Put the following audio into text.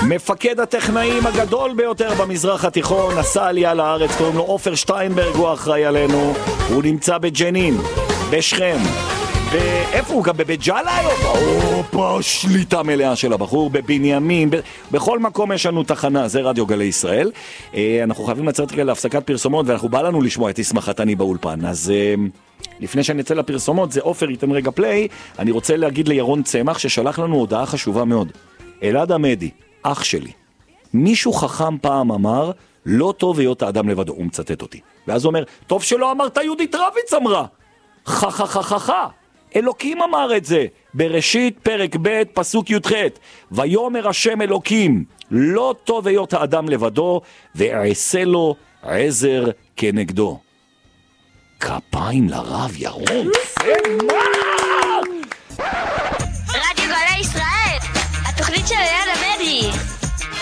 מפקד הטכנאים הגדול ביותר במזרח התיכון עשה עלייה לארץ, קוראים לו עופר שטיינברג, הוא אחראי עלינו. הוא נמצא בג'נין, בשכם, איפה הוא? גם בבית ג'אלה היום? פה שליטה מלאה של הבחור, בבנימין, בכל מקום יש לנו תחנה, זה רדיו גלי ישראל. אנחנו חייבים לצאת רגע להפסקת פרסומות, ואנחנו בא לנו לשמוע את ישמח חתני באולפן. אז לפני שאני אצא לפרסומות, זה עופר ייתן רגע פליי, אני רוצה להגיד לירון צמח ששלח לנו הודעה חשובה מאוד. אלעד עמדי, אח שלי, מישהו חכם פעם אמר, לא טוב היות האדם לבדו, הוא מצטט אותי. ואז הוא אומר, טוב שלא אמרת יהודית רביץ אמרה. חככככה. אלוקים אמר את זה, בראשית פרק ב' פסוק י"ח, ויאמר השם אלוקים, לא טוב היות האדם לבדו, ואעשה לו עזר כנגדו. כפיים לרב ירון. רדיו גלי ישראל, התוכנית של אלעד עמדי.